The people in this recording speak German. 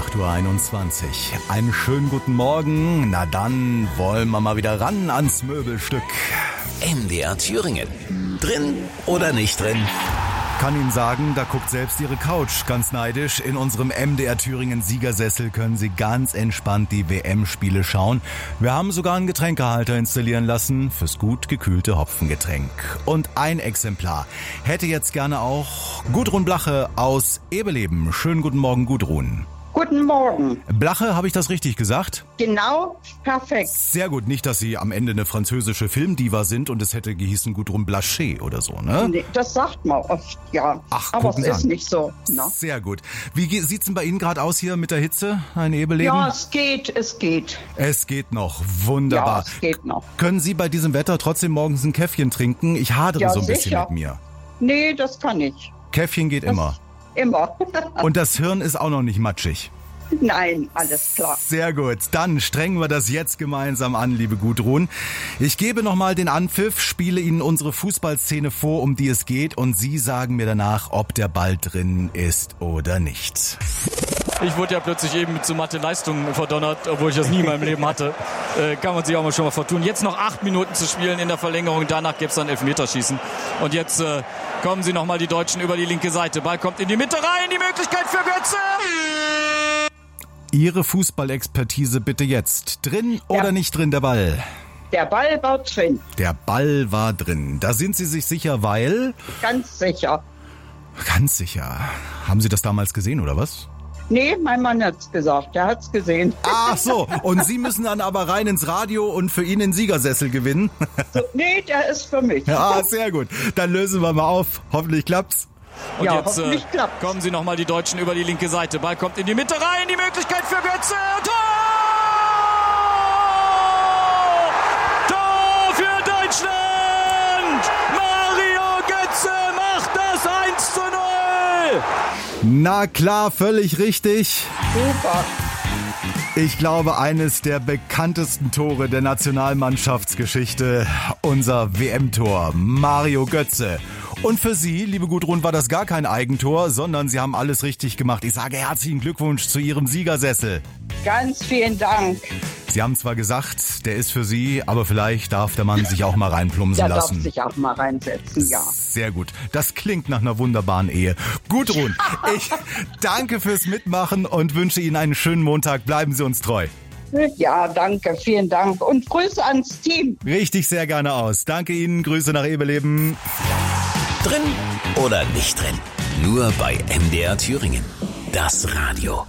8:21 Uhr. Einen schönen guten Morgen. Na dann wollen wir mal wieder ran ans Möbelstück. MDR Thüringen. Drin oder nicht drin? Kann Ihnen sagen, da guckt selbst Ihre Couch ganz neidisch. In unserem MDR Thüringen Siegersessel können Sie ganz entspannt die WM-Spiele schauen. Wir haben sogar einen Getränkehalter installieren lassen fürs gut gekühlte Hopfengetränk. Und ein Exemplar hätte jetzt gerne auch Gudrun Blache aus Ebeleben. Schönen guten Morgen, Gudrun. Guten Morgen. Blache, habe ich das richtig gesagt? Genau, perfekt. Sehr gut, nicht, dass Sie am Ende eine französische Filmdiva sind und es hätte gehießen Gudrun Blaché oder so, ne? Nee, das sagt man oft, ja. Ach, aber gucken es Sie ist an. nicht so. Ne? Sehr gut. Wie sieht's denn bei Ihnen gerade aus hier mit der Hitze, ein Ebeleben? Ja, es geht. Es geht noch. Wunderbar. Ja, es geht noch. Können Sie bei diesem Wetter trotzdem morgens ein Käffchen trinken? Ich hadere Ja, so ein bisschen sicher. mit mir. Nee, das kann ich. Käffchen geht immer. Immer. Und das Hirn ist auch noch nicht matschig. Nein, alles klar. Sehr gut, dann strengen wir das jetzt gemeinsam an, liebe Gudrun. Ich gebe nochmal den Anpfiff, spiele Ihnen unsere Fußballszene vor, um die es geht, und Sie sagen mir danach, ob der Ball drin ist oder nicht. Ich wurde ja plötzlich eben mit so Mathe-Leistungen verdonnert, obwohl ich das nie in meinem Leben hatte. Kann man sich auch mal schon mal vertun. Jetzt noch 8 Minuten zu spielen in der Verlängerung, danach gibt's dann Elfmeterschießen. Und jetzt kommen sie nochmal die Deutschen über die linke Seite. Ball kommt in die Mitte rein, die Möglichkeit für Götze. Ihre Fußballexpertise bitte jetzt. Drin oder nicht drin, der Ball? Der Ball war drin. Der Ball war drin. Da sind Sie sich sicher, weil? Ganz sicher. Ganz sicher. Haben Sie das damals gesehen, oder was? Nee, mein Mann hat's gesagt. Der hat's gesehen. Ach so, und Sie müssen dann aber rein ins Radio und für ihn den Siegersessel gewinnen? So, nee, der ist für mich. Ja, sehr gut. Dann lösen wir mal auf. Hoffentlich klappt's. Und Ja, jetzt hoffentlich klappt's. kommen sie nochmal die Deutschen über die linke Seite. Ball kommt in die Mitte rein, die Möglichkeit für Götze. Tor! Tor für Deutschland! Mario Götze macht das 1:0! Na klar, völlig richtig. Super. Ich glaube, eines der bekanntesten Tore der Nationalmannschaftsgeschichte, unser WM-Tor, Mario Götze. Und für Sie, liebe Gudrun, war das gar kein Eigentor, sondern Sie haben alles richtig gemacht. Ich sage herzlichen Glückwunsch zu Ihrem Siegersessel. Ganz vielen Dank. Sie haben zwar gesagt, der ist für Sie, aber vielleicht darf der Mann sich auch mal reinplumsen Der darf lassen. sich auch mal reinsetzen, ja. Sehr gut. Das klingt nach einer wunderbaren Ehe. Gudrun, ich danke fürs Mitmachen und wünsche Ihnen einen schönen Montag. Bleiben Sie uns treu. Ja, danke, vielen Dank. Und Grüße ans Team. Richtig sehr gerne aus. Danke Ihnen. Grüße nach Ebeleben. Drin oder nicht drin? Nur bei MDR Thüringen. Das Radio.